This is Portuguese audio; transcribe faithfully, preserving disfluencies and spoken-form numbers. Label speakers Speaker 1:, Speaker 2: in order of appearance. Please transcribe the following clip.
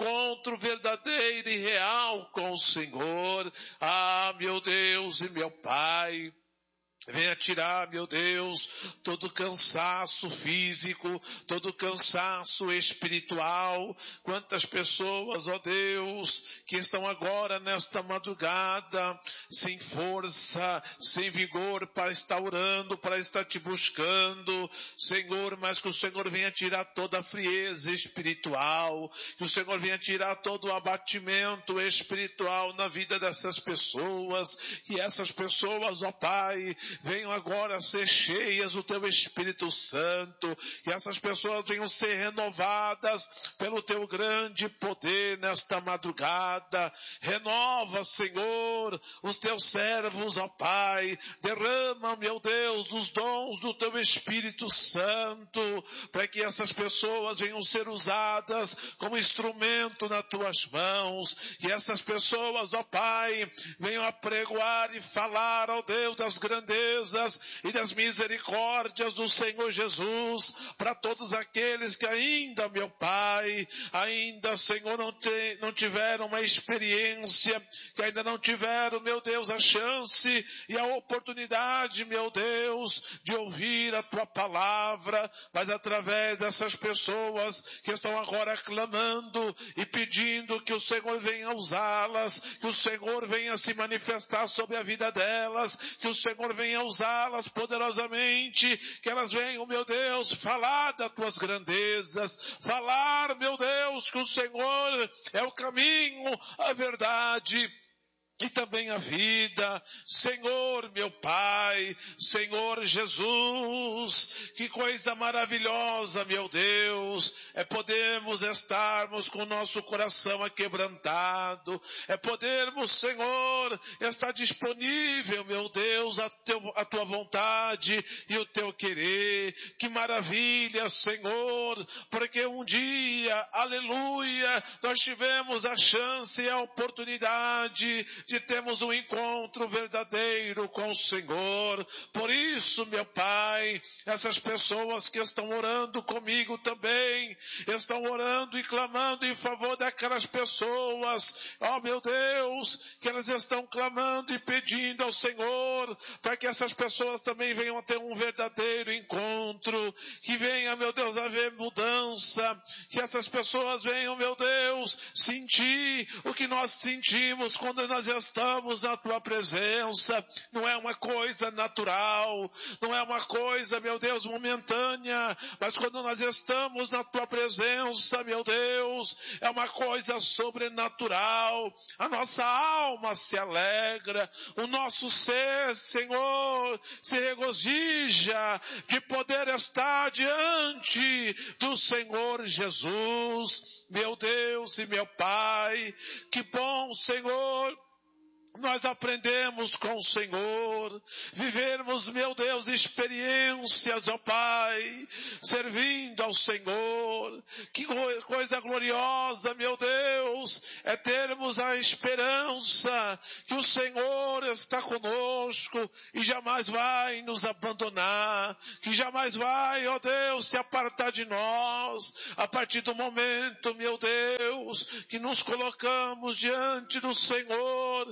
Speaker 1: encontro verdadeiro e real com o Senhor. Ah, meu Deus e meu Pai, venha tirar, meu Deus, todo cansaço físico, todo cansaço espiritual. Quantas pessoas, ó Deus, que estão agora nesta madrugada, sem força, sem vigor para estar orando, para estar te buscando, Senhor, mas que o Senhor venha tirar toda a frieza espiritual, que o Senhor venha tirar todo o abatimento espiritual na vida dessas pessoas, que essas pessoas, ó Pai, venham agora ser cheias do Teu Espírito Santo, que essas pessoas venham ser renovadas pelo Teu grande poder nesta madrugada. Renova, Senhor, os Teus servos, ó Pai, derrama, meu Deus, os dons do Teu Espírito Santo, para que essas pessoas venham ser usadas como instrumento nas Tuas mãos, que essas pessoas, ó Pai, venham apregoar e falar, ó Deus, das grandezas e das misericórdias do Senhor Jesus, para todos aqueles que ainda, meu Pai, ainda, Senhor, não, te, não tiveram uma experiência, que ainda não tiveram, meu Deus, a chance e a oportunidade, meu Deus, de ouvir a Tua palavra, mas através dessas pessoas que estão agora clamando e pedindo que o Senhor venha usá-las, que o Senhor venha se manifestar sobre a vida delas, que o Senhor venha usá-las poderosamente, que elas venham, meu Deus, falar das Tuas grandezas, falar, meu Deus, que o Senhor é o caminho, a verdade e também a vida. Senhor, meu Pai, Senhor Jesus, que coisa maravilhosa, meu Deus, é podermos estarmos com o nosso coração aquebrantado, é podermos, Senhor, estar disponível, meu Deus, a, teu, a Tua vontade e o Teu querer. Que maravilha, Senhor, porque um dia, aleluia, nós tivemos a chance e a oportunidade de termos um encontro verdadeiro com o Senhor. Por isso, meu Pai, essas pessoas que estão orando comigo também, estão orando e clamando em favor daquelas pessoas, ó meu Deus, que elas estão clamando e pedindo ao Senhor, para que essas pessoas também venham a ter um verdadeiro encontro, que venha, meu Deus, a haver mudança, que essas pessoas venham, meu Deus, sentir o que nós sentimos quando nós estamos na Tua presença. Não é uma coisa natural, não é uma coisa, meu Deus, momentânea, mas quando nós estamos na Tua presença, meu Deus, é uma coisa sobrenatural. A nossa alma se alegra, o nosso ser, Senhor, se regozija de poder estar diante do Senhor Jesus. Meu Deus e meu Pai, que bom, Senhor, nós aprendemos com o Senhor, vivermos, meu Deus, experiências, ó Pai, servindo ao Senhor. Que coisa gloriosa, meu Deus, é termos a esperança que o Senhor está conosco e jamais vai nos abandonar, que jamais vai, ó Deus, se apartar de nós, a partir do momento, meu Deus, que nos colocamos diante do Senhor